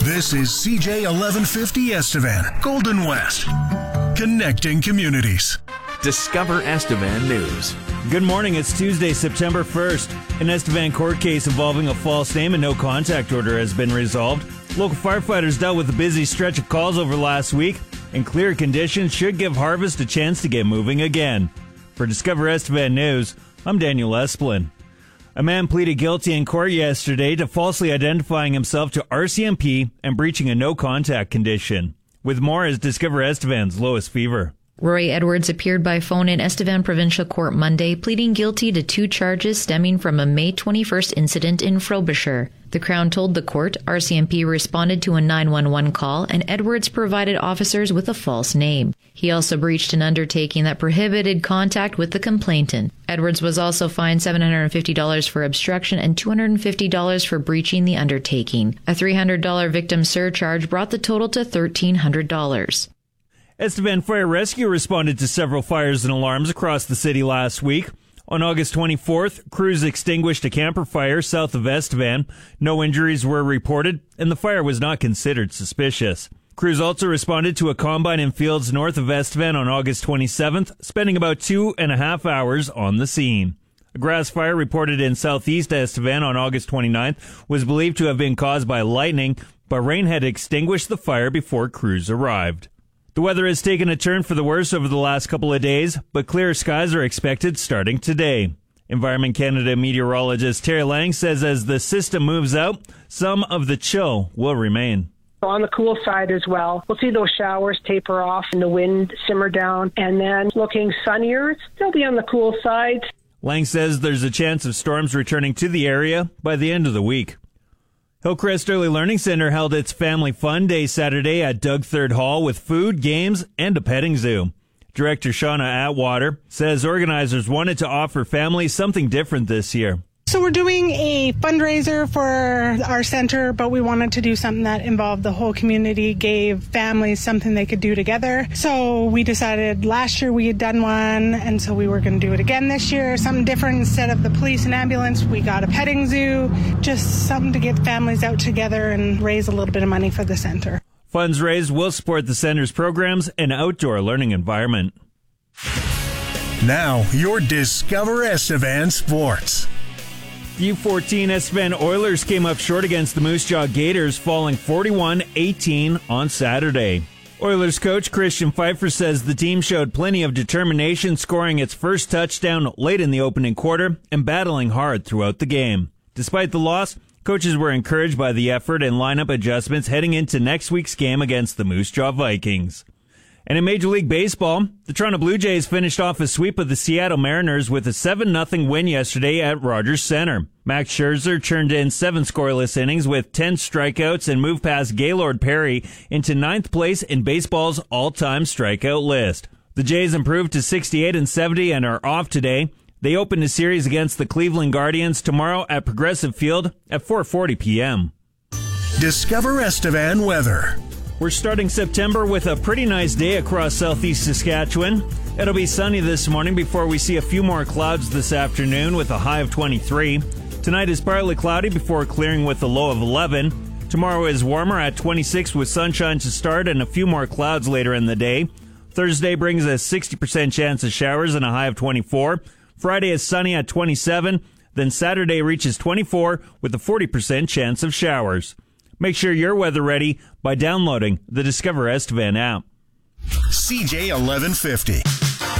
This is CJ 1150 Estevan, Golden West, connecting communities. Discover Estevan News. Good morning. It's Tuesday, September 1st. An Estevan court case involving a false name and no contact order has been resolved. Local firefighters dealt with a busy stretch of calls over last week, and clear conditions should give Harvest a chance to get moving again. For Discover Estevan News, I'm Daniel Esplin. A man pleaded guilty in court yesterday to falsely identifying himself to RCMP and breaching a no-contact condition. With more is Discover Estevan's Lois Fever. Roy Edwards appeared by phone in Estevan Provincial Court Monday, pleading guilty to 2 charges stemming from a May 21st incident in Frobisher. The Crown told the court RCMP responded to a 911 call and Edwards provided officers with a false name. He also breached an undertaking that prohibited contact with the complainant. Edwards was also fined $750 for obstruction and $250 for breaching the undertaking. A $300 victim surcharge brought the total to $1,300. Estevan Fire Rescue responded to several fires and alarms across the city last week. On August 24th, crews extinguished a camper fire south of Estevan. No injuries were reported, and the fire was not considered suspicious. Crews also responded to a combine in fields north of Estevan on August 27th, spending about 2.5 hours on the scene. A grass fire reported in southeast Estevan on August 29th was believed to have been caused by lightning, but rain had extinguished the fire before crews arrived. The weather has taken a turn for the worse over the last couple of days, but clear skies are expected starting today. Environment Canada meteorologist Terry Lang says as the system moves out, some of the chill will remain. On the cool side as well, we'll see those showers taper off and the wind simmer down, and then looking sunnier, still be on the cool side. Lang says there's a chance of storms returning to the area by the end of the week. Hillcrest Early Learning Center held its Family Fun Day Saturday at Doug Third Hall with food, games, and a petting zoo. Director Shauna Atwater says organizers wanted to offer families something different this year. So we're doing a fundraiser for our center, but we wanted to do something that involved the whole community, gave families something they could do together. So we decided last year we had done one, and so we were going to do it again this year. Something different. Instead of the police and ambulance, we got a petting zoo, just something to get families out together and raise a little bit of money for the center. Funds raised will support the center's programs and outdoor learning environment. Now, your Discover Estevan Sports. The U14 Estevan Oilers came up short against the Moose Jaw Gators, falling 41-18 on Saturday. Oilers coach Christian Pfeiffer says the team showed plenty of determination, scoring its first touchdown late in the opening quarter and battling hard throughout the game. Despite the loss, coaches were encouraged by the effort and lineup adjustments heading into next week's game against the Moose Jaw Vikings. And in Major League Baseball, the Toronto Blue Jays finished off a sweep of the Seattle Mariners with a 7-0 win yesterday at Rogers Center. Max Scherzer turned in 7 scoreless innings with 10 strikeouts and moved past Gaylord Perry into 9th place in baseball's all-time strikeout list. The Jays improved to 68-70 and are off today. They open a series against the Cleveland Guardians tomorrow at Progressive Field at 4:40 p.m. Discover Estevan weather. We're starting September with a pretty nice day across southeast Saskatchewan. It'll be sunny this morning before we see a few more clouds this afternoon with a high of 23. Tonight is partly cloudy before clearing with a low of 11. Tomorrow is warmer at 26 with sunshine to start and a few more clouds later in the day. Thursday brings a 60% chance of showers and a high of 24. Friday is sunny at 27. Then Saturday reaches 24 with a 40% chance of showers. Make sure you're weather ready by downloading the Discover Estevan app. CJ 1150.